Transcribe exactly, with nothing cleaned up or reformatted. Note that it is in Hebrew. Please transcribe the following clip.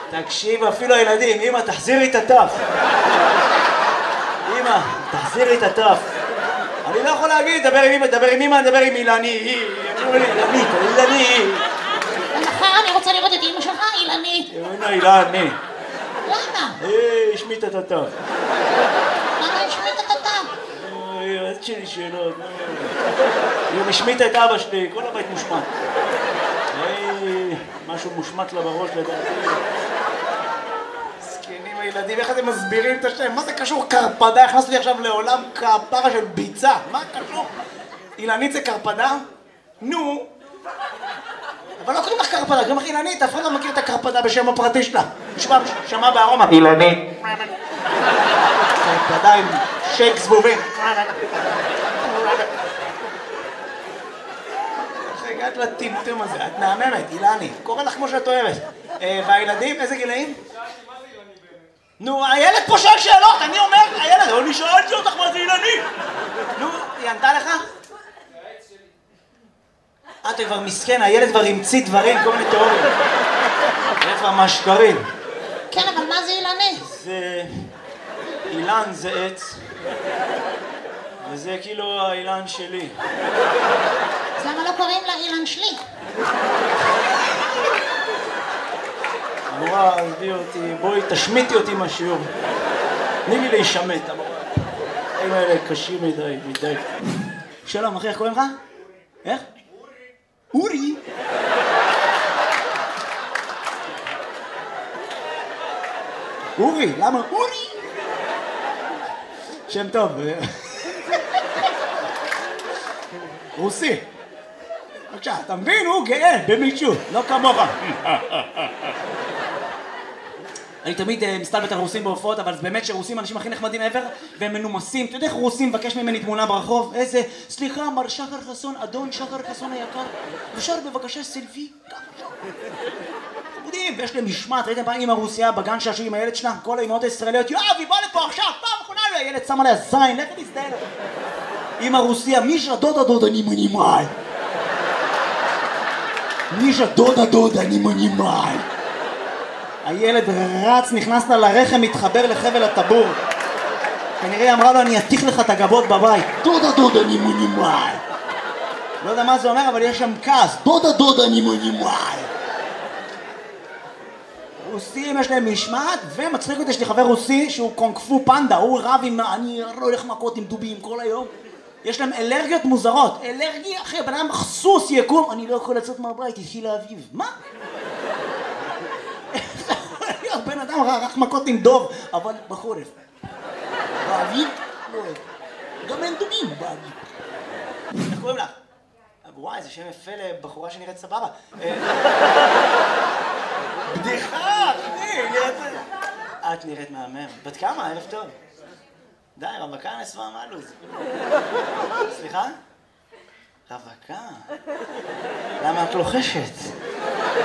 תקשיב, אפילו הילדים, אמא, תחזירי את הטף. אמא, תחזירי את הטף. אני לא יכול להגיד, דבר עם אמא, דבר עם אמא, דבר עם אילני. אילנית, אילני. מחר אני רוצה לראות את אמא שלך, אילנית. הנה, אילני. למה? אה, השמיט את הטף. למה השמיט את הטף? אוי, אז שלי שאלות. היא משמיטה את אבא שלי, כל הבית מושמט. משהו מושמט לה בראש לדעתי. זקנים הילדים, איך אתם מסבירים את השם? מה זה קשור קרפדה? הכנסתי לי עכשיו לעולם כפרה של ביצה. מה קשור? אילנית זה קרפדה? נו. אבל לא קוראים לך קרפדה, קוראים לך אילנית. אף אחד לא מכיר את הקרפדה בשם הפרטי שלה. נשמע, שמע בארומה. אילנית. קרפדה עם שייק זבובים. הגעת לטמטום הזה, את מהממת, אילני, קורא לך כמו שאת אוהבת. והילדים, איזה גילאים? נו, הילד פה שואל שאלות, אני אומר, הילד, אני שאלתי אותך מה זה אילני. נו, היא ענתה לך? אתה כבר מסכן, הילד כבר המציא דברים, כל מיני תיאוריות. הילד כבר משקרים. כן, אבל מה זה אילני? זה... אילן זה עץ. וזה כאילו האילן שלי. אז למה לא קוראים לה אילן שלי? המורה, עזבי אותי, בואי תשמיטי אותי מהשיעור. תני לי להישמט, המורה. הם האלה קשים מדי, מדי. שלום, אחי, איך קוראים לך? איך? אורי. אורי, למה? אורי. שם טוב. רוסי. בבקשה, אתה מבין? הוא גאה במישהו, לא כמוך. אני תמיד מסתלבט על רוסים בהופעות, אבל באמת שרוסים אנשים הכי נחמדים ever, והם מנומסים. אתה יודע איך רוסים מבקש ממני תמונה ברחוב? איזה, סליחה, מר שחר חסון, אדון שחר חסון היקר, אפשר בבקשה סלפי? חמודים, ויש להם משמעת. ראיתם פעם אמא רוסיה בגן שעשועים עם הילד שלה? כל האמהות הישראליות, יואב, היא באה לפה עכשיו, פעם אחרונה, הילד שם עליה זין, לך להזדהן. אמא רוסיה, מישה דודה דודה נימונימאי. מישה דודה דודה נימונימאי. הילד רץ, נכנס לה לרחם, מתחבר לחבל הטבור. כנראה אמרה לו, אני אתיך לך את הגבות בבית. דודה דודה נימונימאי. לא יודע מה זה אומר, אבל יש שם כעס. דודה דודה נימונימאי. רוסים יש להם משמעת, ומצחיק אותי, יש לי חבר רוסי שהוא קונג-פו פנדה, הוא רב עם, אני לא הולך מכות עם דובים כל היום. יש להם אלרגיות מוזרות. אלרגיה, אחי, בן אדם סוס יקום, אני לא יכול לצאת מהבית, התחיל האביב. מה? בן אדם רק מכות עם דוב, אבל בחורף. באביב? לא. גם אין דובים באביב. איך קוראים לך? וואי, זה שם יפה לבחורה שנראית סבבה. בדיחה, אחי, נראית... את נראית מהמם. בת כמה? ערב טוב. די, רווקה נסווה מהלוז. סליחה? רווקה? למה את לוחשת?